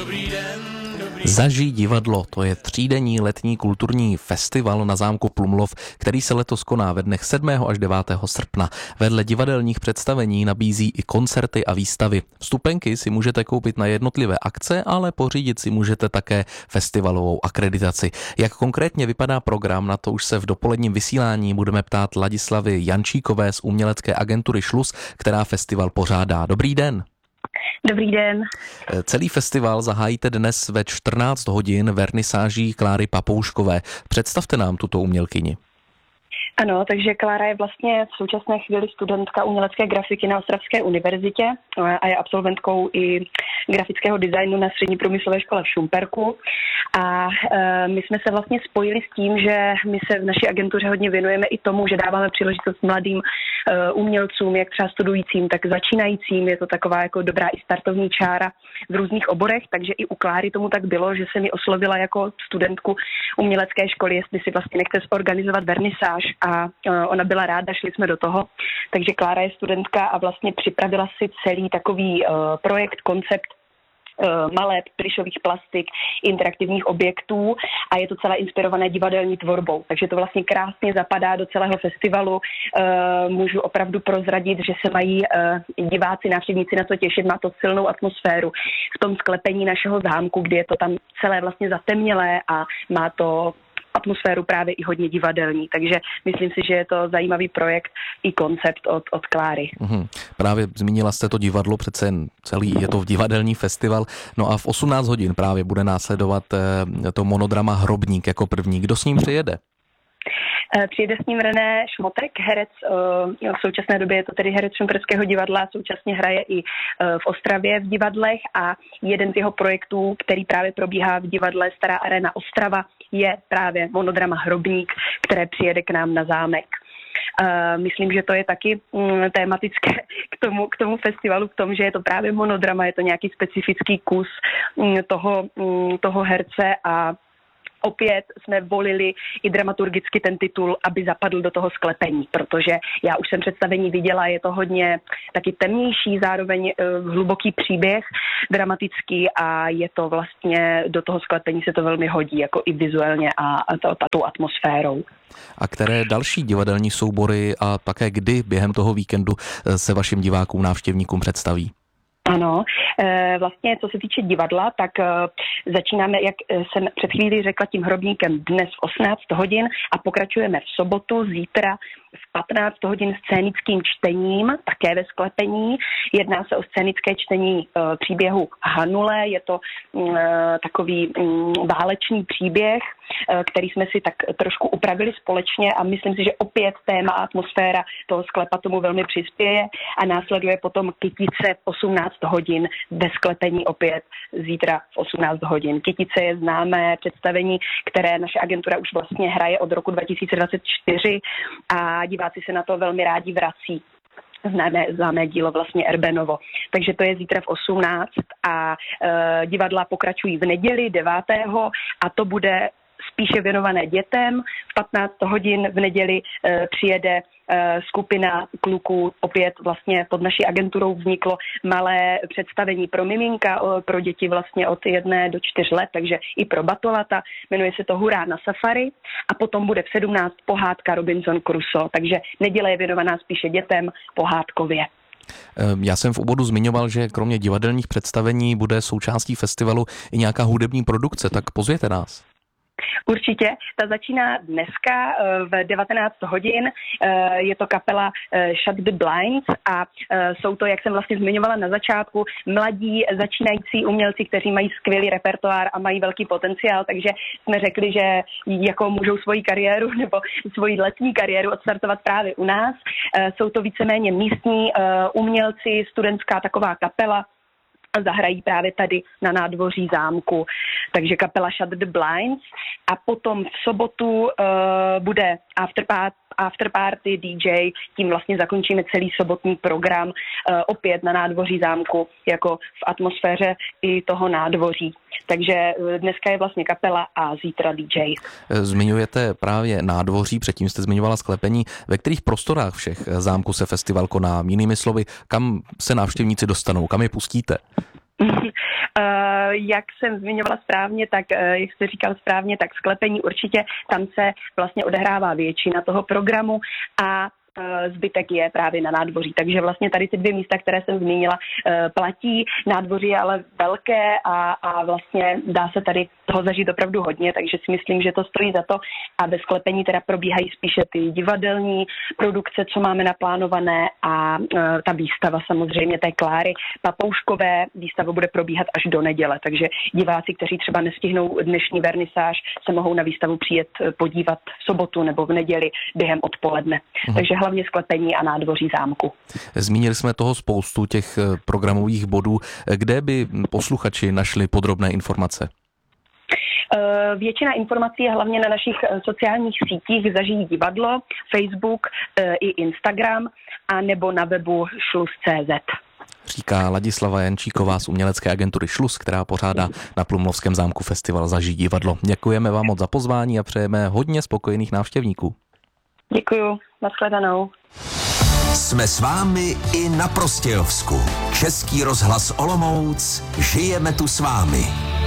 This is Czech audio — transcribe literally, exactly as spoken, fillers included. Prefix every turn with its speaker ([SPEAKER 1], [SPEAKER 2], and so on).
[SPEAKER 1] Zažij divadlo, to je třídenní letní kulturní festival na zámku Plumlov, který se letos koná ve dnech sedmého až devátého srpna. Vedle divadelních představení nabízí i koncerty a výstavy. Vstupenky si můžete koupit na jednotlivé akce, ale pořídit si můžete také festivalovou akreditaci. Jak konkrétně vypadá program, na to už se v dopoledním vysílání budeme ptát Ladislavy Jančíkové z umělecké agentury Šlus, která festival pořádá. Dobrý den.
[SPEAKER 2] Dobrý den.
[SPEAKER 1] Celý festival zahájíte dnes ve čtrnáct hodin vernisáží Kláry Papouškové. Představte nám tuto umělkyni.
[SPEAKER 2] Ano, takže Klára je vlastně v současné chvíli studentka umělecké grafiky na Ostravské univerzitě a je absolventkou i grafického designu na Střední průmyslové škole v Šumperku. A e, my jsme se vlastně spojili s tím, že my se v naší agentuře hodně věnujeme i tomu, že dáváme příležitost mladým e, umělcům, jak třeba studujícím, tak začínajícím. Je to taková jako dobrá i startovní čára v různých oborech, takže i u Kláry tomu tak bylo, že se mi oslovila jako studentku umělecké školy, jestli si vlastně nechce zorganizovat vernisáž. A ona byla ráda, šli jsme do toho. Takže Klára je studentka a vlastně připravila si celý takový uh, projekt, koncept uh, maleb, plyšových plastik, interaktivních objektů a je to celé inspirované divadelní tvorbou. Takže to vlastně krásně zapadá do celého festivalu. Uh, můžu opravdu prozradit, že se mají uh, diváci, návštěvníci na to těšit. Má to silnou atmosféru v tom sklepení našeho zámku, kdy je to tam celé vlastně zatemnělé a má to atmosféru právě i hodně divadelní, takže myslím si, že je to zajímavý projekt i koncept od, od Kláry.
[SPEAKER 1] Uhum. Právě zmínila jste to divadlo, přece jen celý je to divadelní festival, no a v osmnáct hodin právě bude následovat eh, to monodrama Hrobník jako první. Kdo s ním přijede?
[SPEAKER 2] Přijede s ním René Šmotek, herec, v současné době je to tedy herec Šumperského divadla, současně hraje i v Ostravě v divadlech a jeden z jeho projektů, který právě probíhá v divadle Stará Arena Ostrava, je právě monodrama Hrobník, které přijede k nám na zámek. Myslím, že to je taky tématické k tomu, k tomu festivalu, k tomu, že je to právě monodrama, je to nějaký specifický kus toho, toho herce a opět jsme volili i dramaturgicky ten titul, aby zapadl do toho sklepení, protože já už jsem představení viděla, je to hodně taky temnější, zároveň hluboký příběh, dramatický a je to vlastně, do toho sklepení se to velmi hodí, jako i vizuálně a, a to, tou atmosférou.
[SPEAKER 1] A které další divadelní soubory a také kdy během toho víkendu se vašim divákům, návštěvníkům představí?
[SPEAKER 2] Ano, vlastně co se týče divadla, tak začínáme, jak jsem před chvílí řekla, tím Hrobníkem dnes v osmnáct hodin a pokračujeme v sobotu, zítra v patnáct hodin scénickým čtením, také ve sklepení. Jedná se o scénické čtení příběhu Hanule, je to takový válečný příběh, který jsme si tak trošku upravili společně a myslím si, že opět téma a atmosféra toho sklepa tomu velmi přispěje a následuje potom Kytice v osmnáct hodin ve sklepení opět zítra v osmnáct hodin. Kytice je známé představení, které naše agentura už vlastně hraje od roku dva tisíce dvacet čtyři a diváci se na to velmi rádi vrací. Známé, známé dílo vlastně Erbenovo. Takže to je zítra v osmnáct a e, divadla pokračují v neděli devátého a to bude spíše věnované dětem. V patnáct hodin v neděli e, přijede e, skupina kluků, opět vlastně pod naší agenturou vzniklo malé představení pro miminka, o, pro děti vlastně od jedné do čtyř let, takže i pro batolata. Jmenuje se to Hurá na safari a potom bude v sedmnáct pohádka Robinson Crusoe, takže neděle je věnovaná spíše dětem pohádkově.
[SPEAKER 1] Já jsem v úvodu zmiňoval, že kromě divadelních představení bude součástí festivalu i nějaká hudební produkce, tak pozvěte nás.
[SPEAKER 2] Určitě, ta začíná dneska v devatenáct hodin, je to kapela Shut the Blinds a jsou to, jak jsem vlastně zmiňovala na začátku, mladí začínající umělci, kteří mají skvělý repertoár a mají velký potenciál, takže jsme řekli, že jako můžou svoji kariéru nebo svoji letní kariéru odstartovat právě u nás. Jsou to víceméně místní umělci, studentská taková kapela, a zahrají právě tady na nádvoří zámku. Takže kapela Shut the Blinds a potom v sobotu uh, bude afterparty, afterparty D J, tím vlastně zakončíme celý sobotní program uh, opět na nádvoří zámku, jako v atmosféře i toho nádvoří. Takže dneska je vlastně kapela a zítra D J.
[SPEAKER 1] Zmiňujete právě nádvoří, předtím jste zmiňovala sklepení. Ve kterých prostorách všech zámku se festival koná? Jinými slovy, kam se návštěvníci dostanou, kam je pustíte?
[SPEAKER 2] Jak jsem zmiňovala správně, tak jak jste říkal správně, tak sklepení určitě, tam se vlastně odehrává většina toho programu a zbytek je právě na nádvoří. Takže vlastně tady ty dvě místa, které jsem zmínila, platí. Nádvoří je ale velké a, a vlastně dá se tady toho zažít opravdu hodně, takže si myslím, že to stojí za to. A ve sklepení teda probíhají spíše ty divadelní produkce, co máme naplánované a ta výstava samozřejmě té Kláry Papouškové. Výstava bude probíhat až do neděle, takže diváci, kteří třeba nestihnou dnešní vernisáž, se mohou na výstavu přijet podívat v sobotu nebo v neděli během odpoledne. Mhm. Takže hlavně sklepení a nádvoří zámku.
[SPEAKER 1] Zmínili jsme toho spoustu těch programových bodů. Kde by posluchači našli podrobné informace?
[SPEAKER 2] Většina informací je hlavně na našich sociálních sítích Zažijí divadlo, Facebook i Instagram a nebo na webu šlus tečka cé zet.
[SPEAKER 1] Říká Ladislava Jančíková z umělecké agentury Šlus, která pořádá na Plumlovském zámku festival Zažijí divadlo. Děkujeme vám moc za pozvání a přejeme hodně spokojených návštěvníků.
[SPEAKER 2] Děkuju, nashledanou.
[SPEAKER 3] Jsme s vámi i na Prostějovsku. Český rozhlas Olomouc, žijeme tu s vámi.